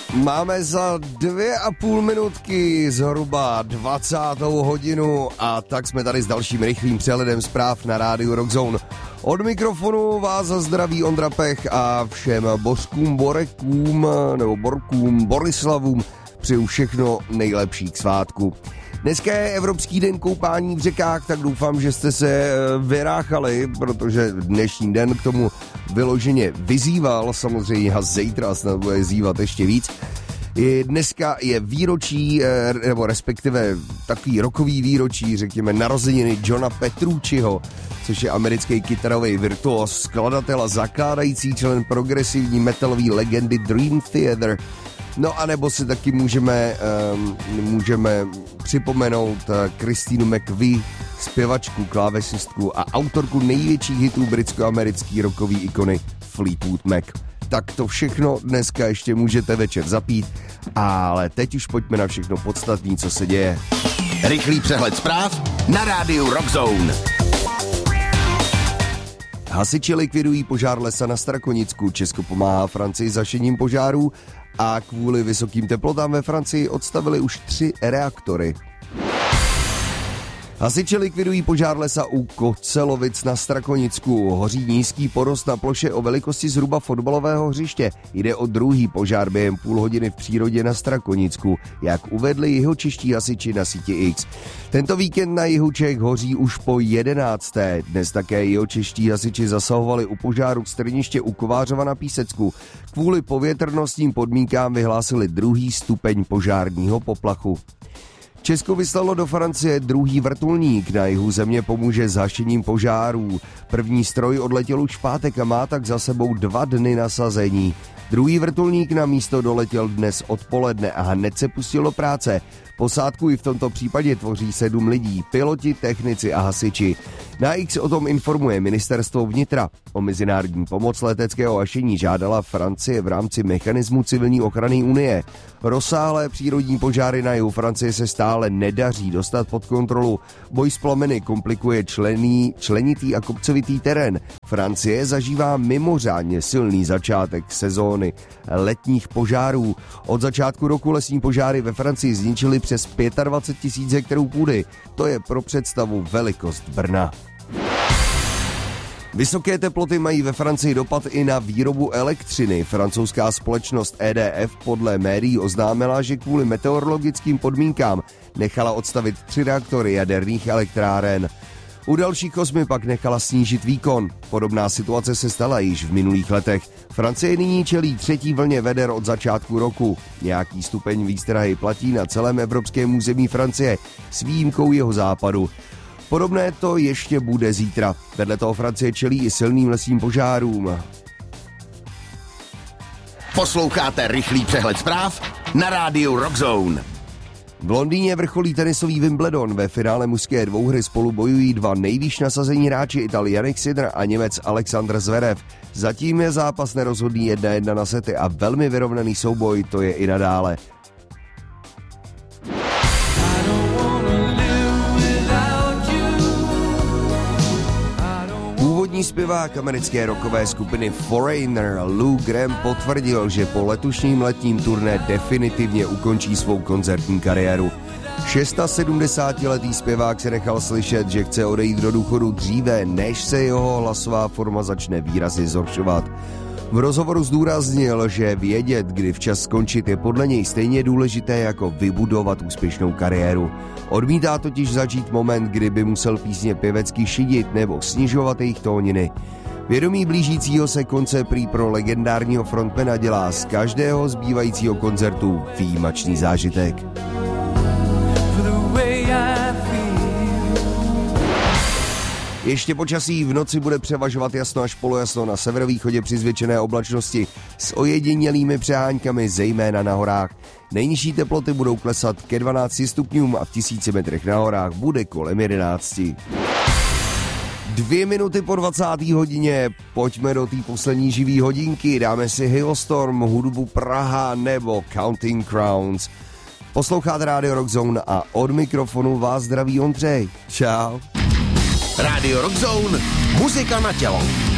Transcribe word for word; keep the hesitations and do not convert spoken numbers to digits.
Máme za dvě a půl minutky zhruba dvacátou hodinu a tak jsme tady s dalším rychlým přehledem zpráv na rádiu Rockzone. Od mikrofonu vás zdraví Ondra Pech a všem bořkům, borekům nebo borkům, Borislavům přeju všechno nejlepší k svátku. Dneska je Evropský den koupání v řekách, tak doufám, že jste se vyráchali, protože dnešní den k tomu vyloženě vyzýval, samozřejmě a zítra snad bude zývat ještě víc. Dneska je výročí, nebo respektive takový rokový výročí, řekněme, narozeniny Johna Petrucciho, což je americký kytarový virtuos, skladatel a zakládající člen progresivní metalové legendy Dream Theater. No a nebo si taky můžeme, um, můžeme připomenout Christinu McVie, zpěvačku, klávesistku a autorku největších hitů britsko-americký rockový ikony Fleetwood Mac. Tak to všechno dneska ještě můžete večer zapít, ale teď už pojďme na všechno podstatné, co se děje. Rychlý přehled zpráv na rádiu Rockzone. Hasiči likvidují požár lesa na Strakonicku, Česko pomáhá Francii s hašením požárů a kvůli vysokým teplotám ve Francii odstavili už tři reaktory. Hasiči likvidují požár lesa u Kocelovic na Strakonicku. Hoří nízký porost na ploše o velikosti zhruba fotbalového hřiště. Jde o druhý požár během půl hodiny v přírodě na Strakonicku, jak uvedli jihočeští hasiči na síti X. Tento víkend na jihu Čech hoří už po jedenácté. Dnes také jihočeští hasiči zasahovali u požáru strniště u Kovářova na Písecku. Kvůli povětrnostním podmínkám vyhlásili druhý stupeň požárního poplachu. Česko vyslalo do Francie druhý vrtulník, na jihu země pomůže s hašením požárů. První stroj odletěl už v pátek a má tak za sebou dva dny nasazení. Druhý vrtulník na místo doletěl dnes odpoledne a hned se pustil do práce. Posádku i v tomto případě tvoří sedm lidí, piloti, technici a hasiči. Na X o tom informuje ministerstvo vnitra. O mezinárodní pomoc leteckého hašení žádala Francie v rámci mechanismu civilní ochrany Unie. Rozsáhlé přírodní požáry na jihu Francie se stále nedaří dostat pod kontrolu. Boj s plameny komplikuje člený, členitý a kopcovitý terén. Francie zažívá mimořádně silný začátek sezóny letních požárů. Od začátku roku lesní požáry ve Francii zničily přes dvacet pět tisíc hektarů půdy. To je pro představu velikost Brna. Vysoké teploty mají ve Francii dopad i na výrobu elektřiny. Francouzská společnost E D F podle médií oznámila, že kvůli meteorologickým podmínkám nechala odstavit tři reaktory jaderných elektráren. U dalších osmi pak nechala snížit výkon. Podobná situace se stala již v minulých letech. Francie nyní čelí třetí vlně veder od začátku roku. Nějaký stupeň výstrahy platí na celém evropském území Francie s výjimkou jeho západu. Podobné to ještě bude zítra. Vedle toho Francie čelí i silným lesním požárům. Posloucháte rychlý přehled zpráv na rádiu Rockzone. V Londýně vrcholí tenisový Wimbledon. Ve finále mužské dvouhry spolu bojují dva nejvýš nasazení hráči, Ital Jannik Sinner a Němec Alexander Zverev. Zatím je zápas nerozhodný jedna jedna na sety a velmi vyrovnaný souboj to je i nadále. Původní zpěvák americké rockové skupiny Foreigner Lou Gramm potvrdil, že po letošním letním turné definitivně ukončí svou koncertní kariéru. sedmdesátšestiletý zpěvák se nechal slyšet, že chce odejít do důchodu dříve, než se jeho hlasová forma začne výrazně zhoršovat. V rozhovoru zdůraznil, že vědět, kdy včas skončit, je podle něj stejně důležité jako vybudovat úspěšnou kariéru. Odmítá totiž začít moment, kdy by musel písně pěvecky šidit nebo snižovat jejich tóniny. Vědomí blížícího se konce prý pro legendárního frontmana dělá z každého zbývajícího koncertu výjimečný zážitek. Ještě počasí, v noci bude převažovat jasno až polojasno, na severovýchodě při zvětšené oblačnosti s ojedinělými přeháňkami, zejména na horách. Nejnižší teploty budou klesat ke dvanácti stupňům a v tisíci metrech na horách bude kolem jedenácti. Dvě minuty po dvacáté hodině, pojďme do té poslední živý hodinky, dáme si Hailstorm, hudbu Praha nebo Counting Crowns. Posloucháte rádio Rockzone a od mikrofonu vás zdraví Ondřej. Čau. Rádio Rockzone, muzika na tělo.